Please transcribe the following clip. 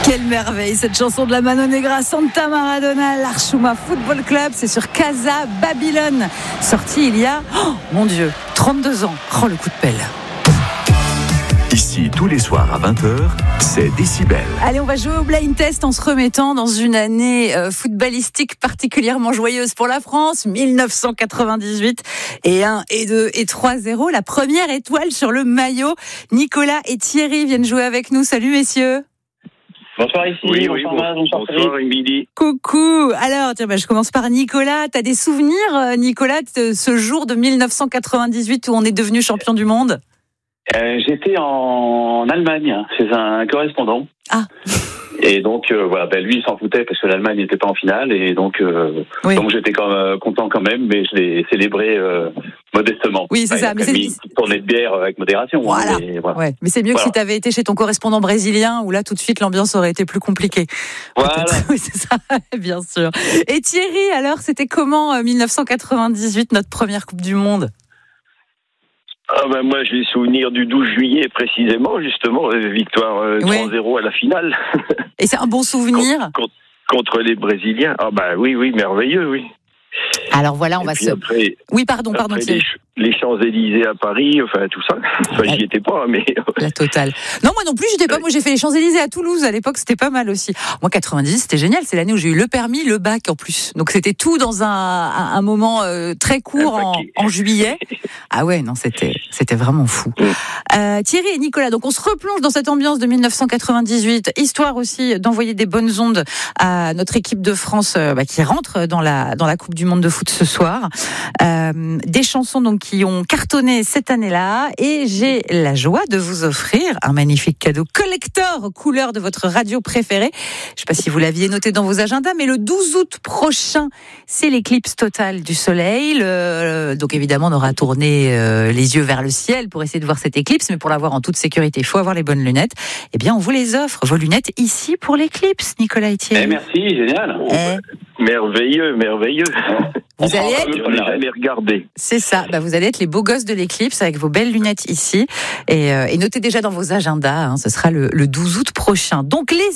Quelle merveille, cette chanson de la Mano Negra, Santa Maradona, l'Archuma Football Club, c'est sur Casa Babylone, sorti il y a, mon Dieu, 32 ans. Oh, le coup de pelle. Ici, tous les soirs à 20h, c'est Décibel. Allez, on va jouer au blind test en se remettant dans une année footballistique particulièrement joyeuse pour la France, 1998, et 1, et 2, et 3-0. La première étoile sur le maillot. Nicolas et Thierry viennent jouer avec nous. Salut, messieurs. Bonsoir ici, bonsoir Émilie. Coucou. Alors, tiens, je commence par Nicolas. T'as des souvenirs, Nicolas, de ce jour de 1998 où on est devenu champion du monde ? J'étais en Allemagne chez un correspondant. Ah. Et donc lui il s'en foutait parce que l'Allemagne n'était pas en finale et donc j'étais content quand même, mais je l'ai célébré modestement. Oui, c'est ça. Mais c'est une petite tournée de bière avec modération. Voilà. Hein, mais, voilà. Ouais. Mais c'est mieux que si tu avais été chez ton correspondant brésilien où là tout de suite l'ambiance aurait été plus compliquée. Voilà. Oui, c'est ça, bien sûr. Et Thierry, alors c'était comment 1998, notre première Coupe du Monde ? Moi, j'ai souvenir du 12 juillet précisément, justement, victoire 3-0 à la finale. Et c'est un bon souvenir contre les Brésiliens. Oui, merveilleux, oui. Alors voilà, on va se... Après, oui, pardon, Thierry. Les Champs-Élysées à Paris, enfin tout ça. J'y étais pas, mais... La totale. Non, moi non plus, j'étais pas. Moi, j'ai fait les Champs-Élysées à Toulouse à l'époque, c'était pas mal aussi. Moi, 90, c'était génial. C'est l'année où j'ai eu le permis, le bac en plus. Donc c'était tout dans un moment très court en juillet. Ah ouais, non, c'était vraiment fou. Thierry et Nicolas, donc on se replonge dans cette ambiance de 1998, histoire aussi d'envoyer des bonnes ondes à notre équipe de France qui rentre dans la Coupe du Monde de foot ce soir. Des chansons donc qui ont cartonné cette année-là, et j'ai la joie de vous offrir un magnifique cadeau collector couleur de votre radio préférée. Je ne sais pas si vous l'aviez noté dans vos agendas, mais le 12 août prochain, c'est l'éclipse totale du soleil. Donc évidemment, on aura tourné les yeux vers le ciel pour essayer de voir cette éclipse, mais pour l'avoir en toute sécurité, il faut avoir les bonnes lunettes. Eh bien, on vous les offre, vos lunettes, ici pour l'éclipse, Nicolas et Thierry. Merci, génial. Merveilleux. Vous allez être... Je n'ai jamais regardé. C'est ça. Vous allez être les beaux gosses de l'éclipse avec vos belles lunettes ici. Et notez déjà dans vos agendas, ce sera le 12 août prochain. Donc, les